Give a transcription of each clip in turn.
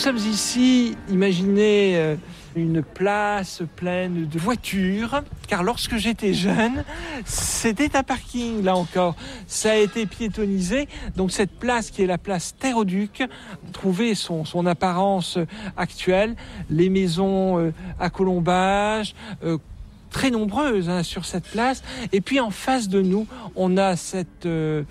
Nous sommes ici, imaginez une place pleine de voitures, car lorsque j'étais jeune, c'était un parking, là encore. Ça a été piétonnisé, donc cette place qui est la place Terre-au-Duc trouvait son apparence actuelle. Les maisons à colombage, très nombreuses sur cette place. Et puis en face de nous, on a cette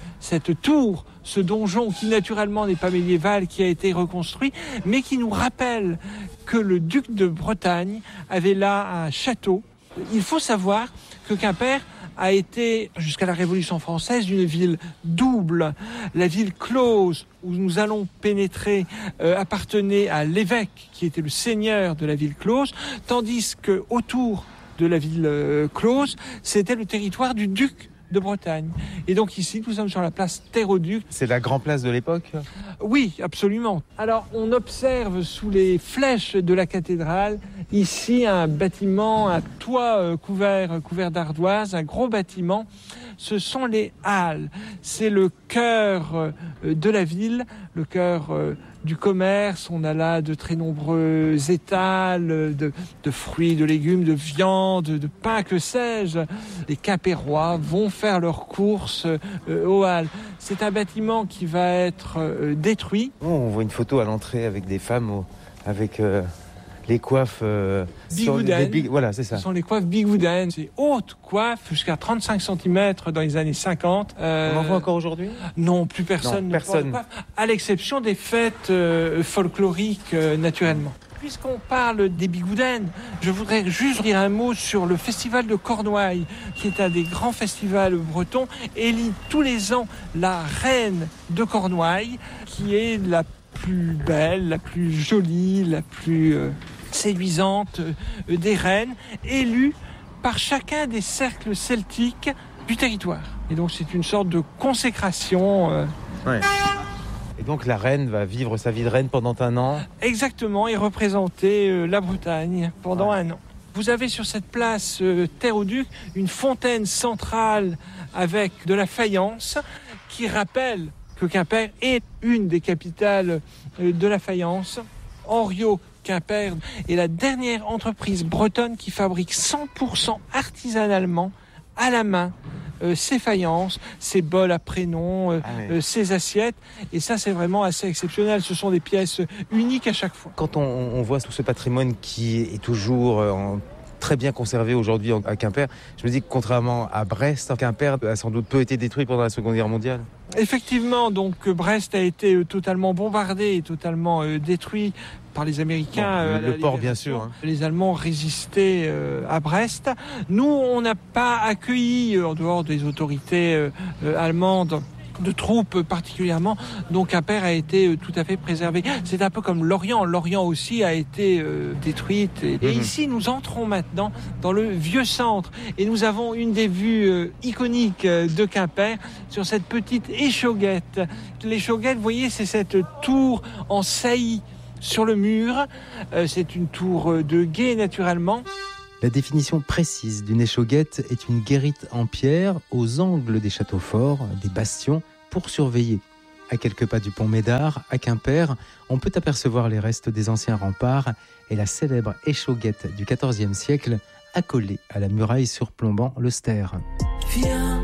tour, ce donjon qui naturellement n'est pas médiéval, qui a été reconstruit, mais qui nous rappelle que le duc de Bretagne avait là un château. Il faut savoir que Quimper a été, jusqu'à la Révolution française, une ville double. La ville close, où nous allons pénétrer, appartenait à l'évêque, qui était le seigneur de la ville close, tandis que autour de la ville close, c'était le territoire du duc de Bretagne. Et donc ici, nous sommes sur la place Terre-au-Duc. C'est la grande place de l'époque ? Oui, absolument. Alors, on observe sous les flèches de la cathédrale, ici, un bâtiment, un toit couvert d'ardoise, un gros bâtiment. Ce sont les halles. C'est le cœur de la ville, le cœur du commerce. On a là de très nombreux étals de fruits, de légumes, de viande, de pain, que sais-je. Les Quimpérois vont faire leurs courses aux halles. C'est un bâtiment qui va être détruit. On voit une photo à l'entrée avec des femmes avec les coiffes bigouden. Voilà, c'est ça. Ce sont les coiffes bigouden. C'est haute coiffe, jusqu'à 35 cm dans les années 50. On en voit encore aujourd'hui ? Non, plus personne ne porte de coiffe, à l'exception des fêtes folkloriques, naturellement. Puisqu'on parle des bigouden, je voudrais juste dire un mot sur le festival de Cornouailles, qui est un des grands festivals bretons, élit tous les ans la reine de Cornouailles, qui est la plus belle, la plus jolie, la plus séduisante des reines, élue par chacun des cercles celtiques du territoire. Et donc c'est une sorte de consécration. Ouais. Et donc la reine va vivre sa vie de reine pendant un an ? Exactement, et représenter la Bretagne pendant un an. Vous avez sur cette place Terre-au-Duc une fontaine centrale avec de la faïence qui rappelle que Quimper est une des capitales de la faïence. Henriot Quimper est la dernière entreprise bretonne qui fabrique 100% artisanalement, à la main, ses faïences, ses bols à prénom, ses assiettes. Et ça, c'est vraiment assez exceptionnel. Ce sont des pièces uniques à chaque fois. Quand on voit tout ce patrimoine qui est toujours très bien conservé aujourd'hui à Quimper, je me dis que contrairement à Brest, Quimper a sans doute peu été détruit pendant la Seconde Guerre mondiale. Effectivement, donc Brest a été totalement bombardé et totalement détruit par les Américains. Le port, bien sûr. Les Allemands résistaient à Brest. Nous, on n'a pas accueilli, en dehors des autorités allemandes, de troupes particulièrement, donc Quimper a été tout à fait préservé. C'est un peu comme Lorient. Lorient aussi a été détruite. Et ici, nous entrons maintenant dans le vieux centre. Et nous avons une des vues iconiques de Quimper sur cette petite échauguette. L'échauguette, vous voyez, c'est cette tour en saillie sur le mur. C'est une tour de guet, naturellement. La définition précise d'une échauguette est une guérite en pierre aux angles des châteaux forts, des bastions, pour surveiller. À quelques pas du pont Médard, à Quimper, on peut apercevoir les restes des anciens remparts et la célèbre échauguette du XIVe siècle accolée à la muraille surplombant le Ster.